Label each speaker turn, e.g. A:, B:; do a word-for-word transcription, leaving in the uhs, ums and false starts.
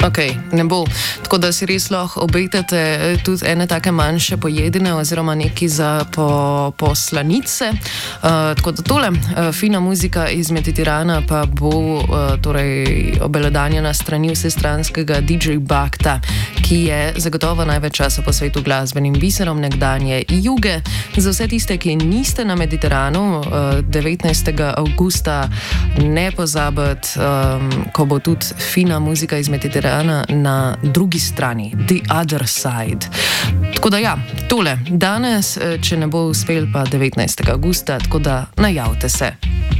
A: Ok, ne bo. Tako da si res lahko obetate tudi ene take manjše pojedine oziroma neki za po, poslanice. Uh, tako da tole, uh, fina muzika iz Mediterana pa bo uh, torej obelodanjena strani vsestranskega D J Bakta, ki je zagotovo največ časa po svetu glasbenim biserom nekdanje Juge. Za vse tiste, ki niste na Mediteranu, uh, devetnajstega avgusta ne pozabiti, um, ko bo tudi fina muzika iz Mediterana na drugi strani, The Other Side. Tako da ja, tole, danes, če ne bo uspel, pa devetnajstega avgusta, tako da najavite se.